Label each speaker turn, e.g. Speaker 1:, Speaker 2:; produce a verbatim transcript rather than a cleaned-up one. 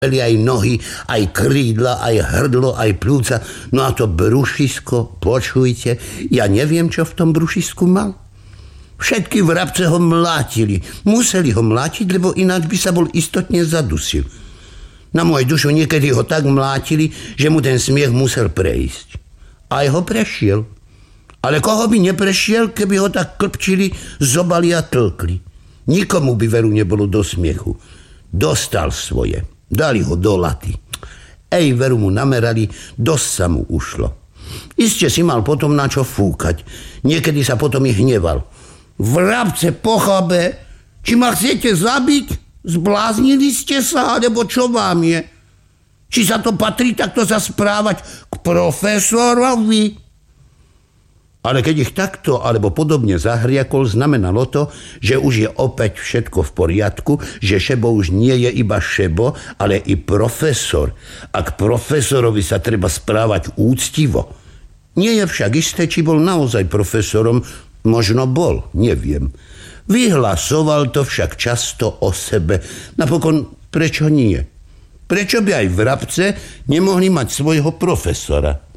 Speaker 1: aj nohy, aj krídla, aj hrdlo, aj pľúca. No a to brušisko, počujte, ja neviem, čo v tom brušisku mal. Všetky vrabce ho mlátili. Museli ho mlátiť, lebo ináč by sa bol istotne zadusil. Na moju dušu niekedy ho tak mlátili, že mu ten smiech musel prejsť. Aj ho prešiel. Ale koho by neprešiel, keby ho tak klpčili, zobali a tlkli. Nikomu by veru nebolo do smiechu. Dostal svoje. Dali ho do laty. Ej, veru mu namerali, dosť sa mu ušlo. Iste si mal potom na čo fúkať. Niekedy sa potom i hneval. Vrabce pochabe, či ma chcete zabiť? Zbláznili ste sa, alebo čo vám je? Či sa to patrí takto sa správať k profesorovi? Ale keď ich takto alebo podobne zahriakol, znamenalo to, že už je opäť všetko v poriadku, že Šebo už nie je iba Šebo, ale i profesor. A k profesorovi sa treba správať úctivo. Nie je však isté, či bol naozaj profesorom, možno bol, neviem. Vyhlasoval to však často o sebe. Napokon, prečo nie? Prečo by aj vrabce nemohli mať svojho profesora?